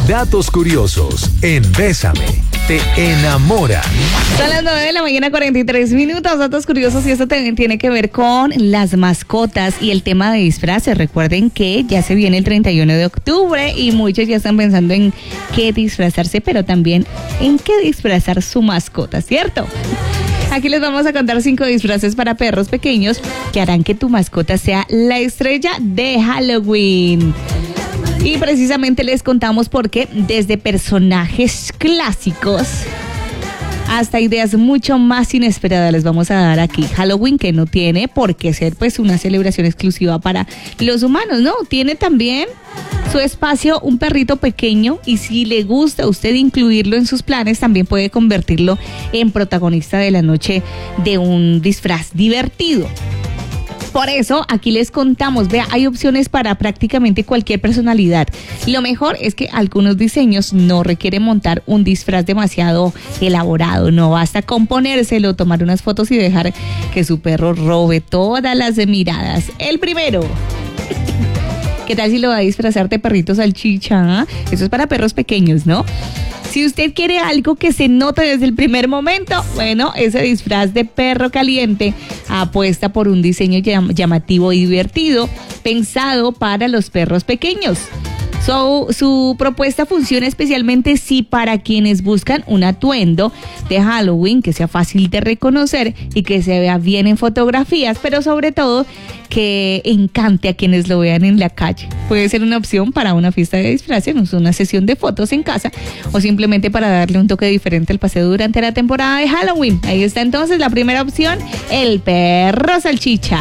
Datos curiosos en Bésame, te enamoran. Son las 9 de la mañana, 43 minutos. Datos curiosos, y esto también tiene que ver con las mascotas y el tema de disfraces. Recuerden que ya se viene el 31 de octubre y muchos ya están pensando en qué disfrazarse, pero también en qué disfrazar su mascota, ¿cierto? Aquí les vamos a contar 5 disfraces para perros pequeños que harán que tu mascota sea la estrella de Halloween. Y precisamente les contamos porque desde personajes clásicos hasta ideas mucho más inesperadas les vamos a dar aquí. Halloween, que no tiene por qué ser pues una celebración exclusiva para los humanos, ¿no? Tiene también su espacio un perrito pequeño, y si le gusta a usted incluirlo en sus planes, también puede convertirlo en protagonista de la noche de un disfraz divertido. Por eso aquí les contamos, vea, hay opciones para prácticamente cualquier personalidad. Lo mejor es que algunos diseños no requieren montar un disfraz demasiado elaborado, no basta con ponérselo, tomar unas fotos y dejar que su perro robe todas las miradas. El primero. ¿Qué tal si lo va a disfrazar de perrito salchicha? Eso es para perros pequeños, ¿no? Si usted quiere algo que se note desde el primer momento, bueno, ese disfraz de perro caliente apuesta por un diseño llamativo y divertido, pensado para los perros pequeños. Su propuesta funciona especialmente para quienes buscan un atuendo de Halloween que sea fácil de reconocer y que se vea bien en fotografías, pero sobre todo que encante a quienes lo vean en la calle. Puede ser una opción para una fiesta de disfraces, una sesión de fotos en casa, o simplemente para darle un toque diferente al paseo durante la temporada de Halloween. Ahí está entonces la primera opción, el perro salchicha.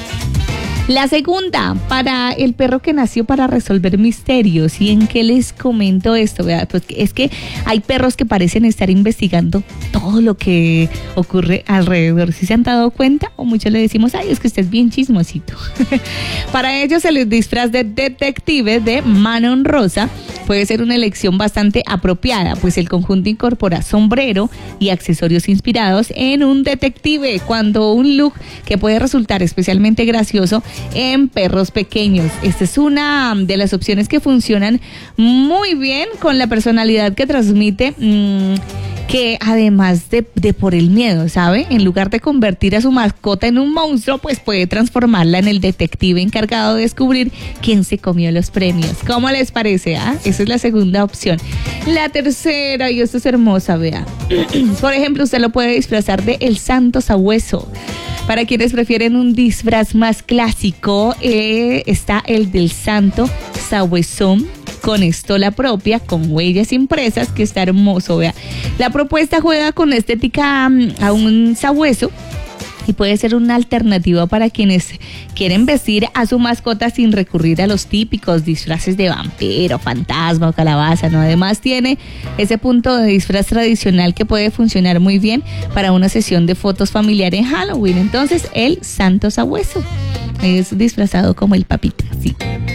La segunda, para el perro que nació para resolver misterios. ¿Y en qué les comento esto? Pues es que hay perros que parecen estar investigando todo lo que ocurre alrededor. ¿Sí se han dado cuenta? O muchos le decimos, ay, es que usted es bien chismosito. Para ellos el disfraz de detective de Manon Rosa puede ser una elección bastante apropiada, pues el conjunto incorpora sombrero y accesorios inspirados en un detective, cuando un look que puede resultar especialmente gracioso en perros pequeños. Esta es una de las opciones que funcionan muy bien con la personalidad que transmite, que además de por el miedo, ¿sabe? En lugar de convertir a su mascota en un monstruo, pues puede transformarla en el detective encargado de descubrir quién se comió los premios. ¿Cómo les parece? Esa es la segunda opción. La tercera, y esto es hermosa, vea. Por ejemplo, usted lo puede disfrazar de el Santo Sabueso. Para quienes prefieren un disfraz más clásico, está el del Santo Sabuesón, con estola propia, con huellas impresas, que está hermoso, vea. La propuesta juega con la estética a un sabueso y puede ser una alternativa para quienes quieren vestir a su mascota sin recurrir a los típicos disfraces de vampiro, fantasma o calabaza, ¿no? Además tiene ese punto de disfraz tradicional que puede funcionar muy bien para una sesión de fotos familiar en Halloween. Entonces, el Santo Sabueso es disfrazado como el papita, sí.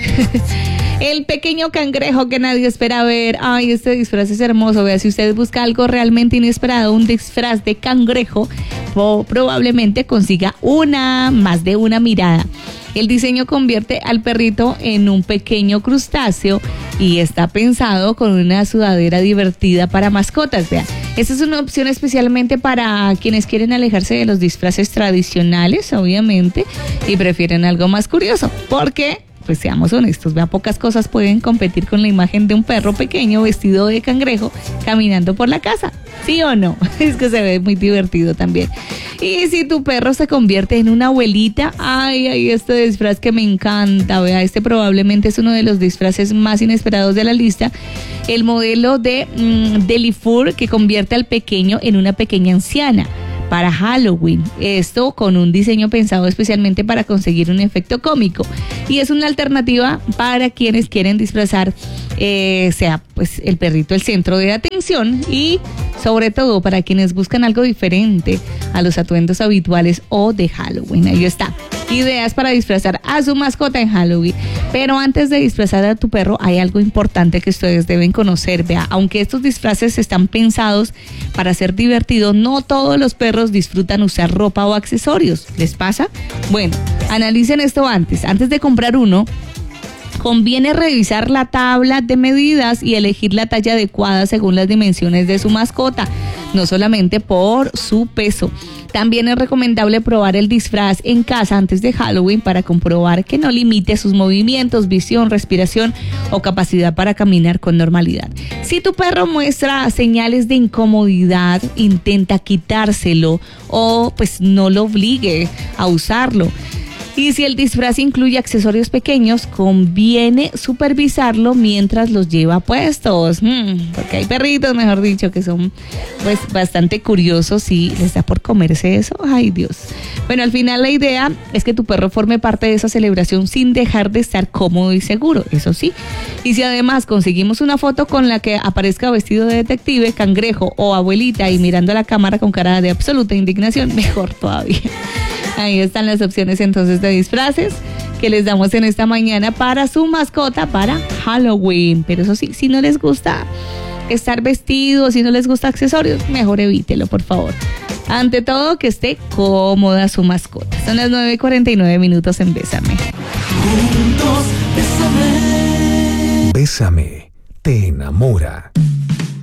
El pequeño cangrejo que nadie espera ver. Ay, este disfraz es hermoso. Vea, si usted busca algo realmente inesperado, un disfraz de cangrejo, probablemente consiga más de una mirada. El diseño convierte al perrito en un pequeño crustáceo y está pensado con una sudadera divertida para mascotas. Vean, esta es una opción especialmente para quienes quieren alejarse de los disfraces tradicionales, obviamente, y prefieren algo más curioso. Porque, pues seamos honestos, vea, pocas cosas pueden competir con la imagen de un perro pequeño vestido de cangrejo caminando por la casa. ¿Sí o no? Es que se ve muy divertido también. Y si tu perro se convierte en una abuelita, ay, este disfraz que me encanta, vea, este probablemente es uno de los disfraces más inesperados de la lista. El modelo de Delifour, que convierte al pequeño en una pequeña anciana para Halloween. Esto con un diseño pensado especialmente para conseguir un efecto cómico. Y es una alternativa para quienes quieren disfrazar, sea pues el perrito el centro de atención, y sobre todo para quienes buscan algo diferente a los atuendos habituales o de Halloween. Ahí está. Ideas para disfrazar a su mascota en Halloween. Pero antes de disfrazar a tu perro, hay algo importante que ustedes deben conocer. Vea, aunque estos disfraces están pensados para ser divertidos, no todos los perros disfrutan usar ropa o accesorios. ¿Les pasa? Bueno, analicen esto antes de comprar uno. Conviene revisar la tabla de medidas y elegir la talla adecuada según las dimensiones de su mascota, no solamente por su peso. También es recomendable probar el disfraz en casa antes de Halloween para comprobar que no limite sus movimientos, visión, respiración o capacidad para caminar con normalidad. Si tu perro muestra señales de incomodidad, intenta quitárselo o pues no lo obligue a usarlo. Y si el disfraz incluye accesorios pequeños, conviene supervisarlo mientras los lleva puestos. Porque hay perritos, mejor dicho, que son pues bastante curiosos y les da por comerse eso. Ay, Dios. Bueno, al final la idea es que tu perro forme parte de esa celebración sin dejar de estar cómodo y seguro, eso sí. Y si además conseguimos una foto con la que aparezca vestido de detective, cangrejo o abuelita y mirando a la cámara con cara de absoluta indignación, mejor todavía. Ahí están las opciones entonces de disfraces que les damos en esta mañana para su mascota para Halloween. Pero eso sí, si no les gusta estar vestidos, si no les gusta accesorios, mejor evítelo, por favor. Ante todo, que esté cómoda su mascota. Son las 9:49 en Bésame. Bésame te enamora.